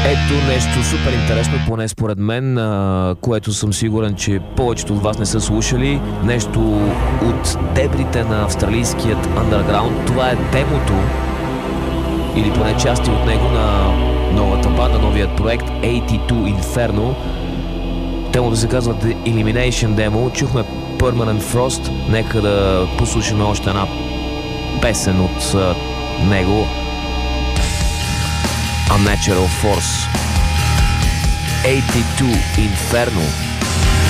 Ето нещо супер интересно, поне според мен, което съм сигурен, че повечето от вас не са слушали. Нещо от дебрите на австралийският underground. Това е демото, или поне части от него, на новата банда, новият проект 82 Inferno. Демото се казва The Elimination Demo. Чухме Permanent Frost. Нека да послушаме още една песен от него. Unnatural Force. 82 Inferno.